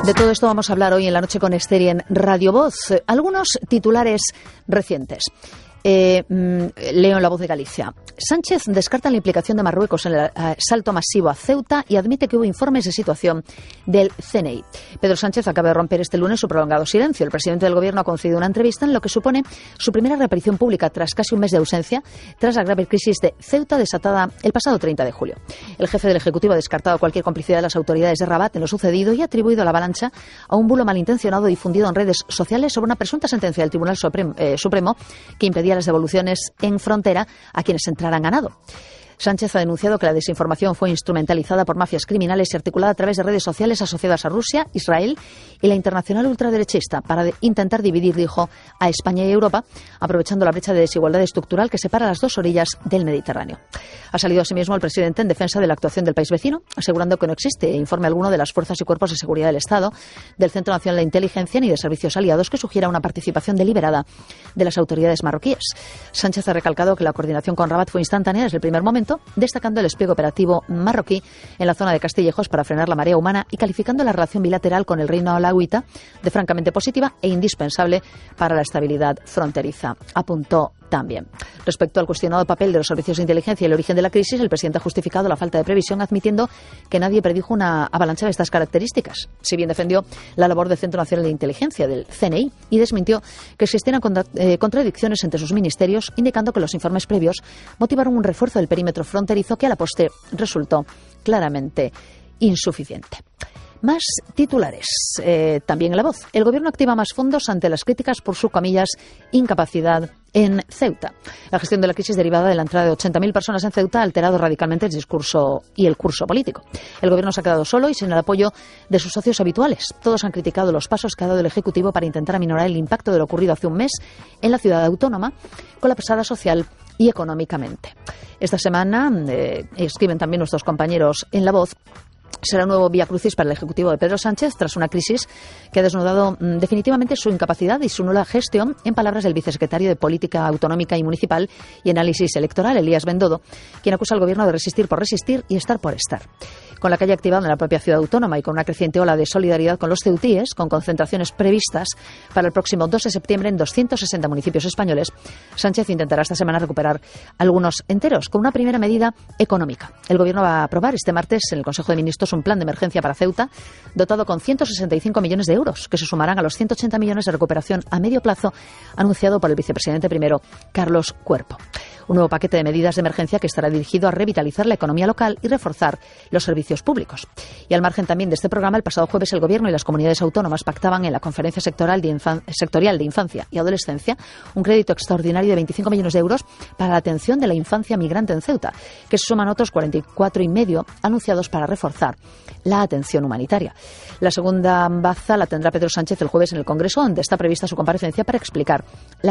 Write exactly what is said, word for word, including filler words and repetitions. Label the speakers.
Speaker 1: De todo esto vamos a hablar hoy en La Noche con Esther y en Radio Voz. Algunos titulares recientes. Eh, leo en La Voz de Galicia. Sánchez descarta la implicación de Marruecos en el asalto masivo a Ceuta y admite que hubo informes de situación del C N I. Pedro Sánchez acaba de romper este lunes su prolongado silencio. El presidente del Gobierno ha concedido una entrevista en lo que supone su primera reaparición pública tras casi un mes de ausencia, tras la grave crisis de Ceuta desatada el pasado treinta de julio. El jefe del Ejecutivo ha descartado cualquier complicidad de las autoridades de Rabat en lo sucedido y ha atribuido la avalancha a un bulo malintencionado difundido en redes sociales sobre una presunta sentencia del Tribunal Supremo, eh, Supremo que impedía las devoluciones en frontera a quienes entraran a nado. Sánchez ha denunciado que la desinformación fue instrumentalizada por mafias criminales y articulada a través de redes sociales asociadas a Rusia, Israel y la internacional ultraderechista para de intentar dividir, dijo, a España y Europa, aprovechando la brecha de desigualdad estructural que separa las dos orillas del Mediterráneo. Ha salido asimismo el presidente en defensa de la actuación del país vecino, asegurando que no existe informe alguno de las fuerzas y cuerpos de seguridad del Estado, del Centro Nacional de Inteligencia ni de servicios aliados que sugiera una participación deliberada de las autoridades marroquíes. Sánchez ha recalcado que la coordinación con Rabat fue instantánea desde el primer momento, destacando el despliegue operativo marroquí en la zona de Castillejos para frenar la marea humana y calificando la relación bilateral con el Reino alauita de francamente positiva e indispensable para la estabilidad fronteriza, apuntó también. Respecto al cuestionado papel de los servicios de inteligencia y el origen de la crisis, el presidente ha justificado la falta de previsión admitiendo que nadie predijo una avalancha de estas características. Si bien defendió la labor del Centro Nacional de Inteligencia, del C N I, y desmintió que existieran contra, eh, contradicciones entre sus ministerios, indicando que los informes previos motivaron un refuerzo del perímetro fronterizo que a la postre resultó claramente insuficiente. Más titulares, eh, también en La Voz. El Gobierno activa más fondos ante las críticas por su, comillas, incapacidad en Ceuta. La gestión de la crisis derivada de la entrada de ochenta mil personas en Ceuta ha alterado radicalmente el discurso y el curso político. El Gobierno se ha quedado solo y sin el apoyo de sus socios habituales. Todos han criticado los pasos que ha dado el Ejecutivo para intentar aminorar el impacto de lo ocurrido hace un mes en la ciudad autónoma, colapsada social y económicamente. Esta semana, eh, escriben también nuestros compañeros en La Voz, será un nuevo viacrucis para el Ejecutivo de Pedro Sánchez tras una crisis que ha desnudado mmm, definitivamente su incapacidad y su nula gestión, en palabras del vicesecretario de Política Autonómica y Municipal y Análisis Electoral, Elías Bendodo, quien acusa al Gobierno de resistir por resistir y estar por estar. Con la calle activada en la propia ciudad autónoma y con una creciente ola de solidaridad con los ceutíes, con concentraciones previstas para el próximo dos de septiembre en doscientos sesenta municipios españoles, Sánchez intentará esta semana recuperar algunos enteros con una primera medida económica. El Gobierno va a aprobar este martes en el Consejo de Ministros un plan de emergencia para Ceuta dotado con ciento sesenta y cinco millones de euros, que se sumarán a los ciento ochenta millones de recuperación a medio plazo anunciado por el vicepresidente primero, Carlos Cuerpo. Un nuevo paquete de medidas de emergencia que estará dirigido a revitalizar la economía local y reforzar los servicios públicos. Y al margen también de este programa, el pasado jueves el Gobierno y las comunidades autónomas pactaban en la Conferencia Sectorial de, Infan- Sectorial de Infancia y Adolescencia un crédito extraordinario de veinticinco millones de euros para la atención de la infancia migrante en Ceuta, que se suman otros cuarenta y cuatro y medio anunciados para reforzar la atención humanitaria. La segunda baza la tendrá Pedro Sánchez el jueves en el Congreso, donde está prevista su comparecencia para explicar la